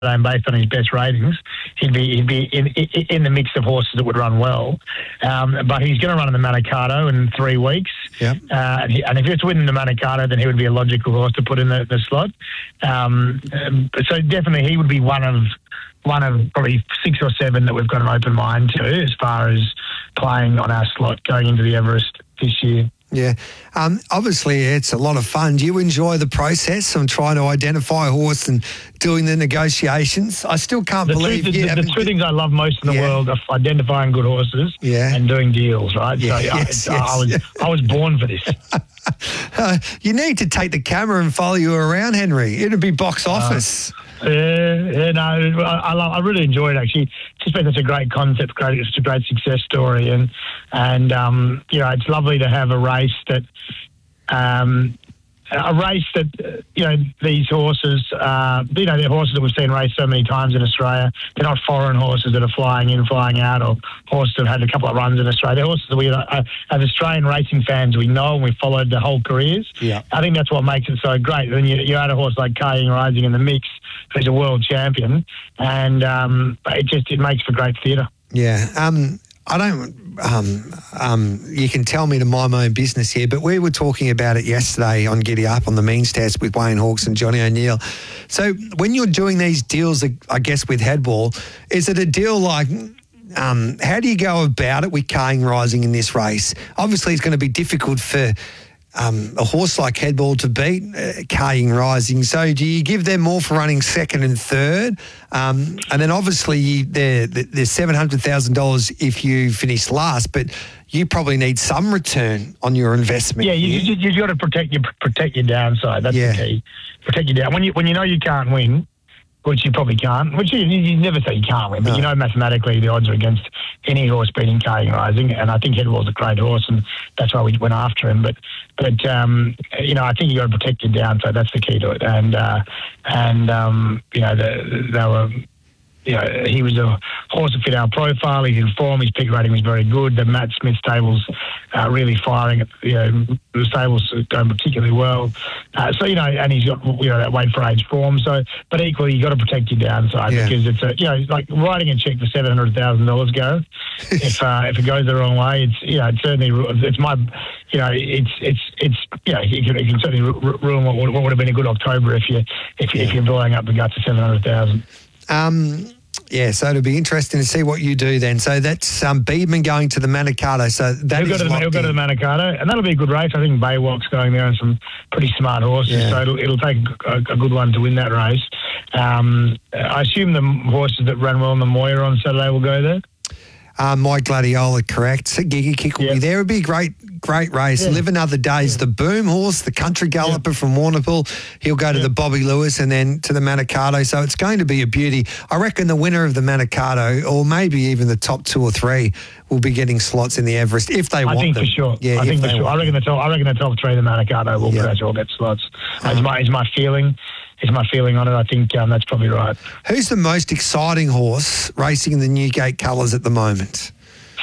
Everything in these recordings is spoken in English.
and based on his best ratings, he'd be in the mix of horses that would run well. But he's going to run in the Manikato in 3 weeks. Yeah. And if it's winning the Manikato, then he would be a logical horse to put in the slot. So definitely he would be one of probably 6 or 7 that we've got an open mind to as far as playing on our slot going into the Everest this year. Yeah. Obviously, it's a lot of fun. Do you enjoy the process of trying to identify a horse and doing the negotiations? I still can't believe the two things I love most in the world are identifying good horses and doing deals, right? Yeah, so I was born for this. You need to take the camera and follow you around, Henry. It'd be box office. I really enjoy it, actually. It's just been such a great concept, it's a great success story, and it's lovely to have a race that these horses, they're horses that we've seen race so many times in Australia. They're not foreign horses that are flying in, flying out, or horses that have had a couple of runs in Australia. They're horses that we, as Australian racing fans, we know and we followed their whole careers. Yeah. I think that's what makes it so great. Then you add a horse like Kaying Rising in the mix, who's a world champion, and it makes for great theatre. Yeah. I don't. You can tell me to mind my own business here, but we were talking about it yesterday on Giddy Up on the Mean Stats with Wayne Hawkes and Johnny O'Neill. So when you're doing these deals, I guess with Headball, is it a deal like? How do you go about it with Kaying Rising in this race? Obviously, it's going to be difficult for a horse like Headball to beat Kaying Rising. So do you give them more for running second and third? And then obviously there's $700,000 if you finish last, but you probably need some return on your investment. Yeah, you've got to protect your downside. That's the key. Protect your down. When you know you can't win, which you probably can't, which you never say you can't win, but you know mathematically the odds are against any horse beating Kaying Rising, and I think Headball's a great horse, and that's why we went after him. But I think you got to protect your downside. That's the key to it. They were. He was a horse that fit our profile. He's in form. His peak rating was very good. The Matt Smith stables really firing. The stables going particularly well. And he's got that weight for age form. So, but equally, you got to protect your downside because it's like writing a check for $700,000. Go if it goes the wrong way, it's certainly it's my it can certainly ruin what would have been a good October if you're blowing up the guts of $700,000. So it'll be interesting to see what you do then. So that's Beedman going to the Manikato. So he'll go to the Manikato, and that'll be a good race. I think Baywalk's going there and some pretty smart horses. So it'll take a good one to win that race. I assume the horses that ran well in the Moir on Saturday will go there. My Gladiola, correct. Giga Kick will be there. It'll be a great race. Live Another Day's the Boom horse, the country galloper from Warrnambool. He'll go to the Bobby Lewis and then to the Manikato. So it's going to be a beauty. I reckon the winner of the Manikato, or maybe even the top 2 or 3, will be getting slots in the Everest if they want them. I think for sure. Yeah, I think for sure. I reckon the top 3 of the Manikato will get slots. Is my feeling. Is my feeling on it. I think that's probably right. Who's the most exciting horse racing in the Newgate colours at the moment?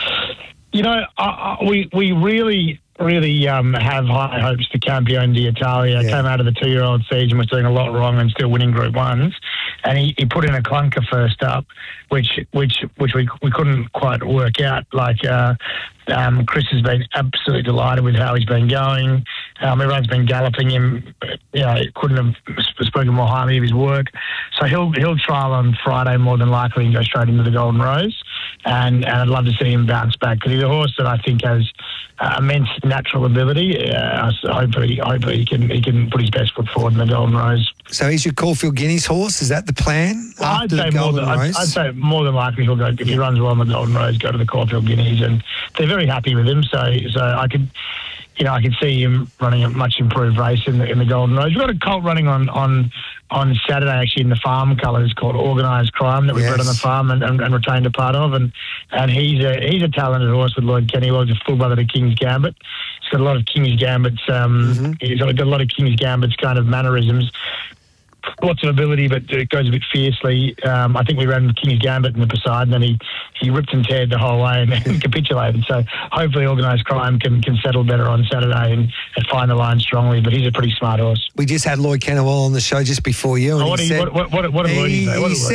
We really have high hopes for Campione d'Italia. Came out of the 2-year-old siege and was doing a lot wrong and still winning Group 1s. And he put in a clunker first up, which we couldn't quite work out. Chris has been absolutely delighted with how he's been going. Everyone's been galloping him. He couldn't have spoken more highly of his work. So he'll trial on Friday more than likely and go straight into the Golden Rose. And I'd love to see him bounce back because he's a horse that I think has immense natural ability. Hopefully he can put his best foot forward in the Golden Rose. So he's your Caulfield Guineas horse? Is that the plan? I'd say more than likely he'll go, if he runs well in the Golden Rose, go to the Caulfield Guineas, and they're very happy with him. So I could see him running a much improved race in the Golden Rose. We've got a colt running on Saturday actually in the farm colours called Organised Crime that we bred on the farm and retained a part of, and he's a talented horse with Lloyd Kennywell. He's a full brother to King's Gambit. He's got a lot of King's Gambit's. He's got a lot of King's Gambit's kind of mannerisms. Lots of ability, but it goes a bit fiercely. I think we ran King's Gambit in the Poseidon, and he ripped and teared the whole way and capitulated. So hopefully Organised Crime can settle better on Saturday and find the line strongly. But he's a pretty smart horse. We just had Lloyd Kennewell on the show just before you. And what did Lloyd say?